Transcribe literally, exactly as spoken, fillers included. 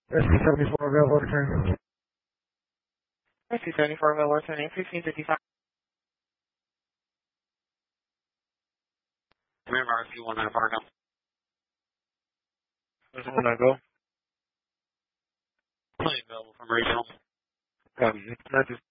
S C seventy-four available return. S C seventy-four available return, fifteen fifty-five. Remember, if you want to Fargo. Does it want to go? Play available from regional. Um, I just